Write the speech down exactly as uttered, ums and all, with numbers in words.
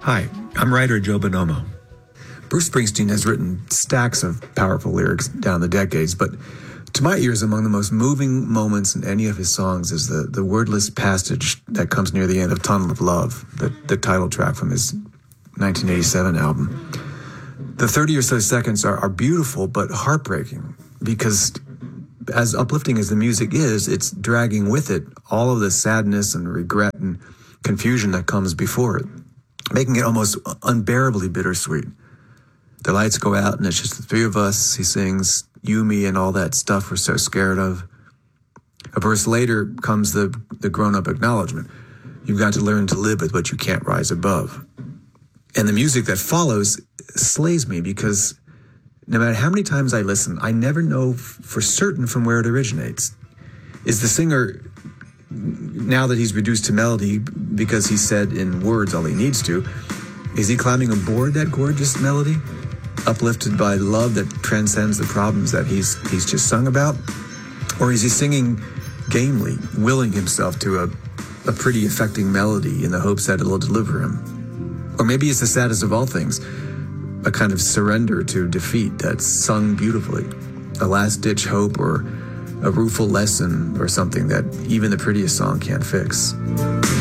Hi, I'm writer Joe Bonomo. Bruce Springsteen has written stacks of powerful lyrics down the decades, but to my ears, among the most moving moments in any of his songs is the, the wordless passage that comes near the end of Tunnel of Love, the, the title track from his nineteen eighty-seven album. The thirty or so seconds are, are beautiful but heartbreaking because as uplifting as the music is, it's dragging with it all of the sadness and regret and confusion that comes before it, making it almost unbearably bittersweet. The lights go out and it's just the three of us, he sings, you, me, and all that stuff we're so scared of. A verse later comes the, the grown-up acknowledgement. You've got to learn to live with what you can't rise above. And the music that follows slays me because no matter how many times I listen, I never know for certain from where it originates. Is the singer, now that he's reduced to melody because he said in words all he needs to, is he climbing aboard that gorgeous melody, uplifted by love that transcends the problems that he's he's just sung about? Or is he singing gamely, willing himself to a, a pretty affecting melody in the hopes that it'll deliver him? Or maybe it's the saddest of all things, a kind of surrender to defeat that's sung beautifully, a last-ditch hope or a rueful lesson or something that even the prettiest song can't fix.